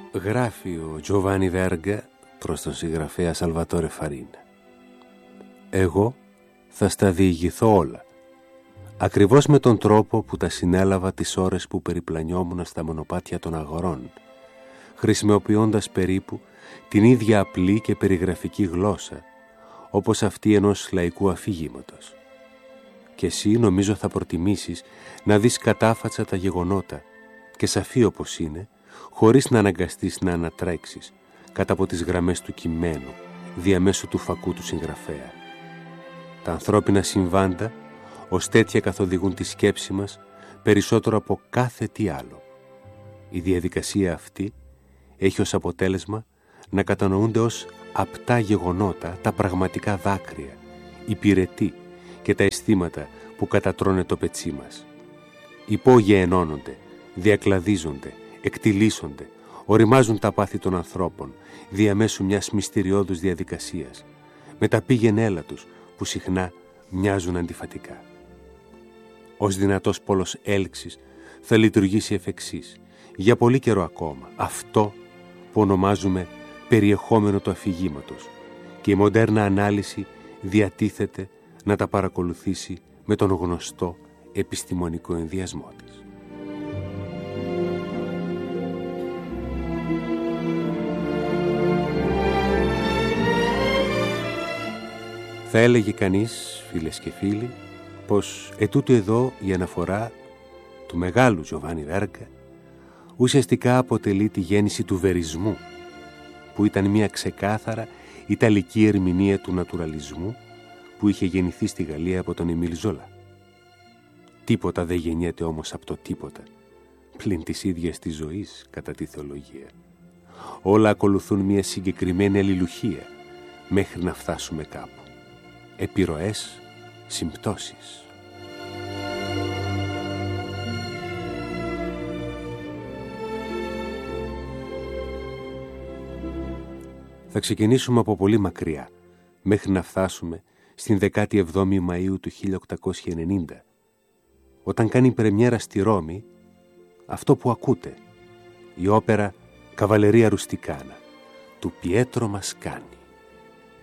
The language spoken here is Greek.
Γράφει ο Τζοβάνι Βέργα προς τον συγγραφέα Σαλβατόρε Φαρίνα. Εγώ θα στα διηγηθώ όλα, ακριβώς με τον τρόπο που τα συνέλαβα τις ώρες που περιπλανιόμουν στα μονοπάτια των αγορών, χρησιμοποιώντας περίπου την ίδια απλή και περιγραφική γλώσσα, όπως αυτή ενός λαϊκού αφηγήματος. Και εσύ νομίζω θα προτιμήσεις να δεις κατάφατσα τα γεγονότα και σαφή όπως είναι, χωρίς να αναγκαστείς να ανατρέξεις κάτω από τις γραμμές του κειμένου διαμέσου του φακού του συγγραφέα. Τα ανθρώπινα συμβάντα ως τέτοια καθοδηγούν τη σκέψη μας περισσότερο από κάθε τι άλλο. Η διαδικασία αυτή έχει ως αποτέλεσμα να κατανοούνται ως απτά γεγονότα τα πραγματικά δάκρυα, η πυρετή και τα αισθήματα που κατατρώνε το πετσί μας. Οι πόγια ενώνονται, διακλαδίζονται, εκτιλήσονται, οριμάζουν τα πάθη των ανθρώπων διαμέσου μιας μυστηριώδους διαδικασίας, με τα πήγαινέλα τους που συχνά μοιάζουν αντιφατικά. Ως δυνατός πόλος έλξης θα λειτουργήσει εφ' εξής, για πολύ καιρό ακόμα, αυτό που ονομάζουμε περιεχόμενο του αφηγήματος, και η μοντέρνα ανάλυση διατίθεται να τα παρακολουθήσει με τον γνωστό επιστημονικό ενδιασμό της. Θα έλεγε κανείς, φίλες και φίλοι, πως ετούτου εδώ η αναφορά του μεγάλου Τζοβάνι Βέργα ουσιαστικά αποτελεί τη γέννηση του βερισμού, που ήταν μια ξεκάθαρα ιταλική ερμηνεία του νατουραλισμού που είχε γεννηθεί στη Γαλλία από τον Εμίλ Ζόλα. Τίποτα δεν γεννιέται όμως από το τίποτα, πλην της ίδιας της ζωής κατά τη θεολογία. Όλα ακολουθούν μια συγκεκριμένη αλληλουχία μέχρι να φτάσουμε κάπου. Επιρροές, συμπτώσεις. Θα ξεκινήσουμε από πολύ μακριά, μέχρι να φτάσουμε στην 17η Μαΐου του 1890, όταν κάνει πρεμιέρα στη Ρώμη αυτό που ακούτε, η όπερα «Καβαλερία Ρουστικάνα» του Πιέτρο Μασκάνι.